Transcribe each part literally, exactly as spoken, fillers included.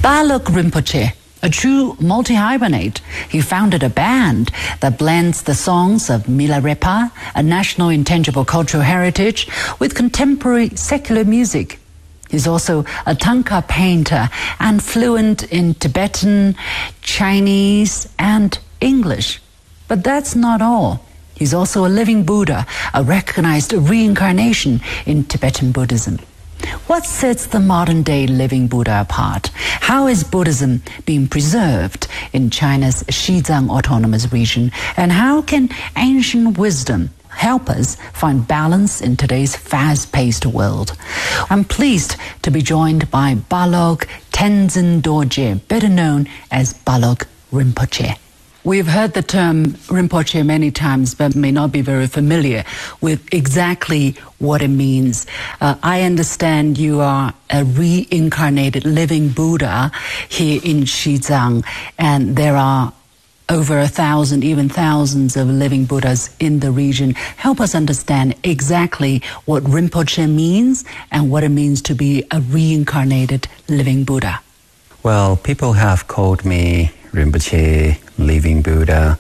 Balok Rinpoche, a true multi-hibernate, he founded a band that blends the songs of Milarepa, a national intangible cultural heritage, with contemporary secular music. He's also a Thangka painter and fluent in Tibetan, Chinese, and English. But that's not all. He's also a living Buddha, a recognized reincarnation in Tibetan Buddhism. What sets the modern-day living Buddha apart? How is Buddhism being preserved in China's Xizang Autonomous Region? And how can ancient wisdom help us find balance in today's fast-paced world? I'm pleased to be joined by Balok Tenzin Dorje, better known as Balok Rinpoche. We've heard the term Rinpoche many times, but may not be very familiar with exactly what it means. Uh, I understand you are a reincarnated living Buddha here in Xizang, and there are over a thousand, even thousands of living Buddhas in the region. Help us understand exactly what Rinpoche means and what it means to be a reincarnated living Buddha. Well, people have called me Rinpoche, Living Buddha,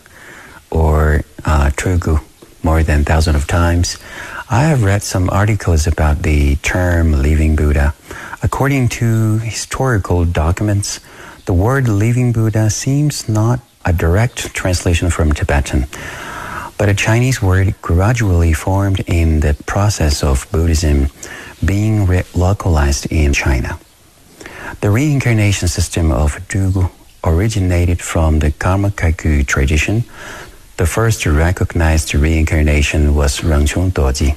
or uh, Trugu more than thousands of times. I have read some articles about the term Living Buddha. According to historical documents, the word Living Buddha seems not a direct translation from Tibetan, but a Chinese word gradually formed in the process of Buddhism being re- localized in China. The reincarnation system of Trugu originated from the Karma Kaiku tradition. The first recognized reincarnation was Rangchung Dorji,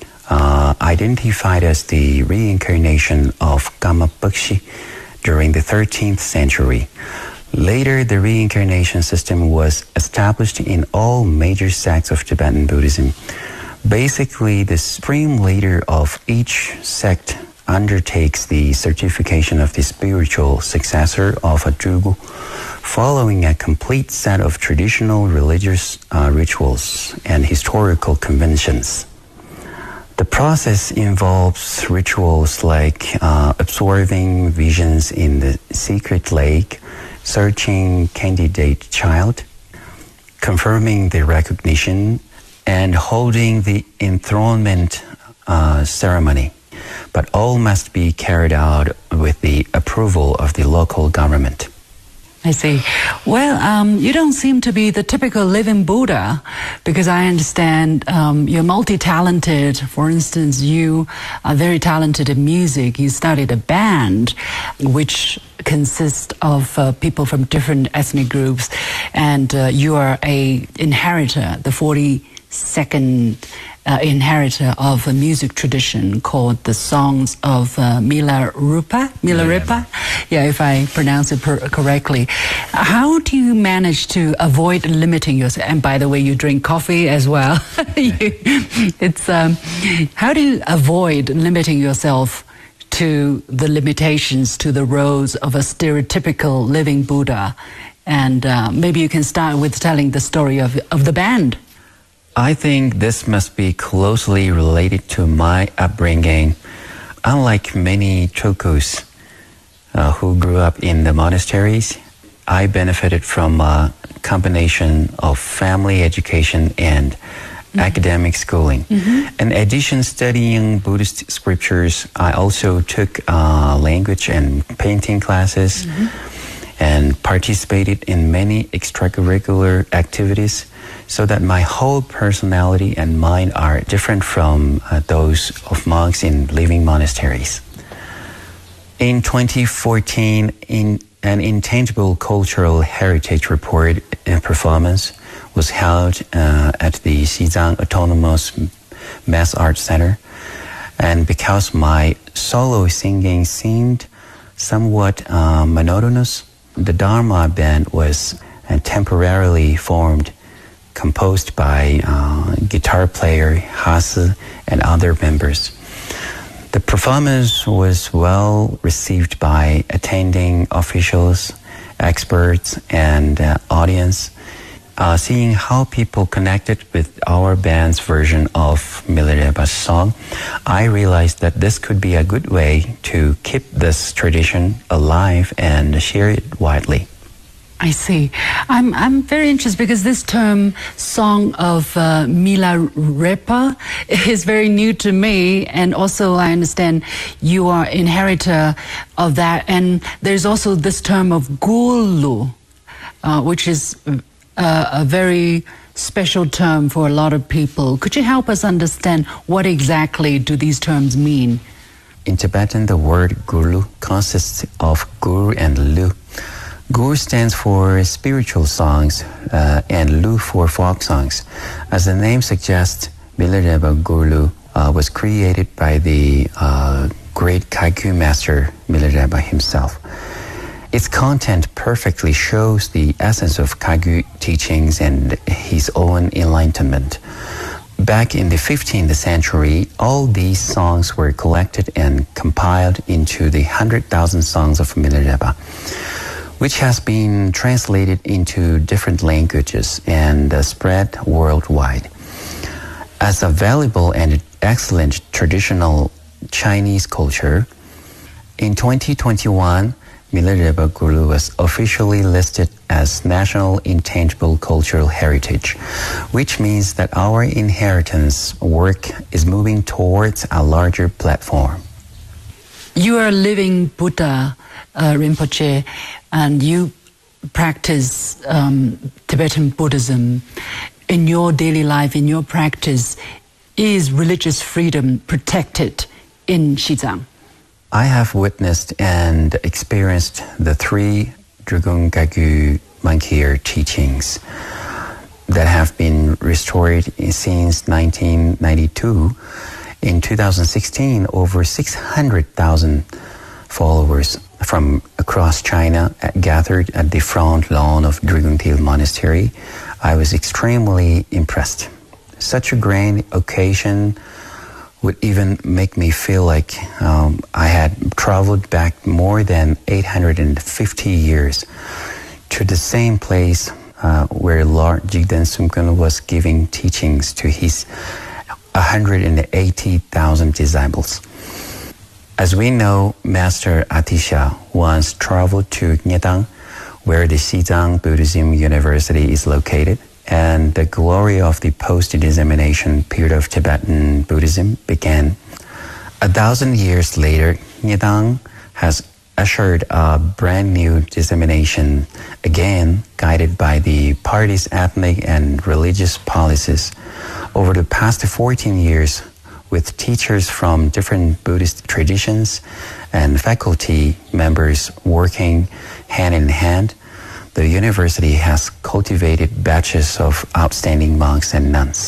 uh, identified as the reincarnation of Gama Bokshi during the thirteenth century. Later, the reincarnation system was established in all major sects of Tibetan Buddhism. Basically, the supreme leader of each sect undertakes the certification of the spiritual successor of a Trugu, following a complete set of traditional religious uh, rituals and historical conventions. The process involves rituals like uh, absorbing visions in the secret lake, searching candidate child, confirming the recognition, and holding the enthronement uh, ceremony. But all must be carried out with the approval of the local government. I see. Well, um, you don't seem to be the typical living Buddha, because I understand um, you're multi-talented. For instance, you are very talented in music. You started a band which consists of uh, people from different ethnic groups, and uh, you are a inheritor, the forty-second Uh, inheritor of a music tradition called the Songs of uh, Milarepa. Milarepa, yeah, if I pronounce it per- correctly. How do you manage to avoid limiting yourself? And by the way, you drink coffee as well. you, it's um, how do you avoid limiting yourself to the limitations, to the roles of a stereotypical living Buddha? And uh, maybe you can start with telling the story of of the band. I think this must be closely related to my upbringing. Unlike many Chokus uh, who grew up in the monasteries, I benefited from a combination of family education and mm-hmm. academic schooling. Mm-hmm. In addition, studying Buddhist scriptures, I also took uh, language and painting classes mm-hmm. and participated in many extracurricular activities, so that my whole personality and mind are different from uh, those of monks in living monasteries. In twenty fourteen, in an intangible cultural heritage report and performance was held uh, at the Xizang Autonomous Mass Arts Center. And because my solo singing seemed somewhat uh, monotonous, the Dharma band was uh, temporarily formed, composed by uh, guitar player Hasu and other members. The performance was well received by attending officials, experts, and uh, audience. uh, seeing how people connected with our band's version of Milarepa's song, I realized that this could be a good way to keep this tradition alive and share it widely. I see. I'm I'm very interested because this term "song of uh, Milarepa" is very new to me, and also I understand you are inheritor of that. And there's also this term of Gulu, uh, which is uh, a very special term for a lot of people. Could you help us understand what exactly do these terms mean? In Tibetan, the word Gulu consists of Gur and Lu. Gur stands for spiritual songs uh, and Lu for folk songs. As the name suggests, Milarepa Gulu uh, was created by the uh, great Kagyu master Milarepa himself. Its content perfectly shows the essence of Kagyu teachings and his own enlightenment. Back in the fifteenth century, all these songs were collected and compiled into the one hundred thousand Songs of Milarepa, which has been translated into different languages and uh, spread worldwide. As a valuable and excellent traditional Chinese culture, in twenty twenty-one, Milarepa Gulu was officially listed as National Intangible Cultural Heritage, which means that our inheritance work is moving towards a larger platform. You are a living Buddha, uh, Rinpoche, and you practice um, Tibetan Buddhism. In your daily life, in your practice, is religious freedom protected in Xizang? I have witnessed and experienced the three Dragung Kagyu monkey ear teachings that have been restored since nineteen ninety-two. In two thousand sixteen, over six hundred thousand followers from across China gathered at the front lawn of Dragung Til Monastery. I was extremely impressed. Such a grand occasion would even make me feel like um, I had traveled back more than eight hundred fifty years to the same place uh, where Lord Jigten Sumkön was giving teachings to his one hundred eighty thousand disciples. As we know, Master Atisha once traveled to Nyetang, where the Xizang Buddhism University is located, and the glory of the post-dissemination period of Tibetan Buddhism began. A thousand years later, Nyetang has ushered a brand new dissemination, again guided by the party's ethnic and religious policies. Over the past fourteen years, with teachers from different Buddhist traditions and faculty members working hand in hand, the university has cultivated batches of outstanding monks and nuns.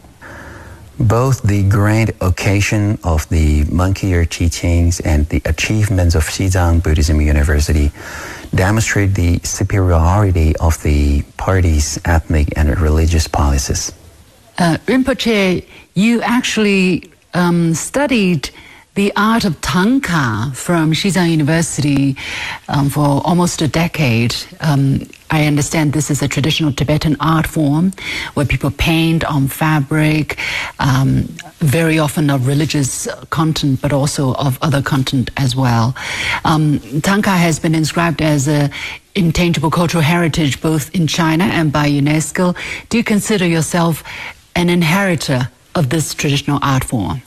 Both the grand occasion of the monkey ear teachings and the achievements of Xizang Buddhism University demonstrate the superiority of the party's ethnic and religious policies. Uh, Rinpoche, you actually um, studied the art of Tanka from Xizang University um, for almost a decade. Um, I understand this is a traditional Tibetan art form where people paint on fabric, um, very often of religious content, but also of other content as well. Um, Tanka has been inscribed as a intangible cultural heritage both in China and by UNESCO. Do you consider yourself an inheritor of this traditional art form?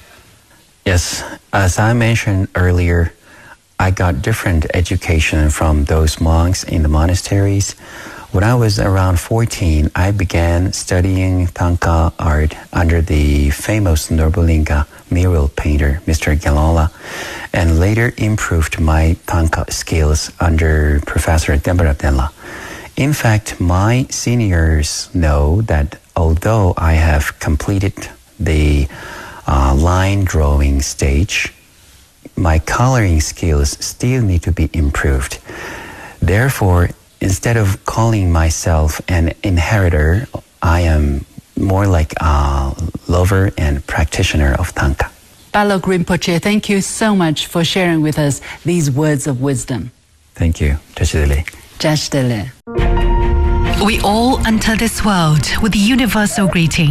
Yes, as I mentioned earlier, I got different education from those monks in the monasteries. When I was around fourteen, I began studying Tanka art under the famous Norbolinga mural painter, Mister Galola, and later improved my Tanka skills under Professor Dembra Denla. In fact, my seniors know that although I have completed the uh, line drawing stage, my coloring skills still need to be improved. Therefore, instead of calling myself an inheritor, I am more like a lover and practitioner of Tanka. Balok Rinpoche, thank you so much for sharing with us these words of wisdom. Thank you. Tashidele. Jashdele. We all enter this world with the universal greeting.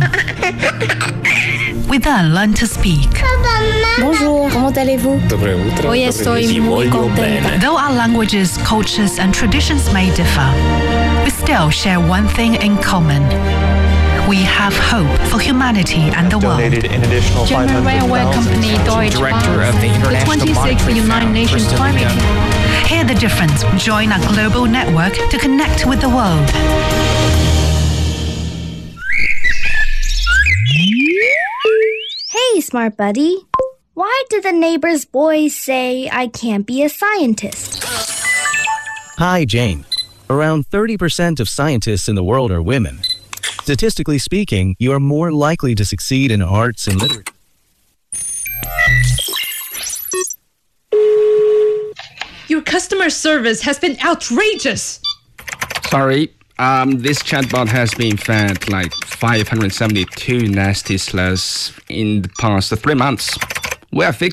We then learn to speak. Bonjour, comment allez-vous? Hoy estoy muy contenta. Though our languages, cultures, and traditions may differ, we still share one thing in common. We have hope for humanity and the world. Donated an additional German railway company Deutsche Director Bahn. of the The International twenty-sixth Monetary United Fund, Nations Kristen Climate Young. Hear the difference. Join our global network to connect with the world. Hey, smart buddy. Why do the neighbor's boys say I can't be a scientist? Hi, Jane. Around thirty percent of scientists in the world are women. Statistically speaking, you are more likely to succeed in arts and literature. Your customer service has been outrageous. Sorry, um, this chatbot has been fed like five hundred seventy-two nasty slurs in the past three months. We are fixing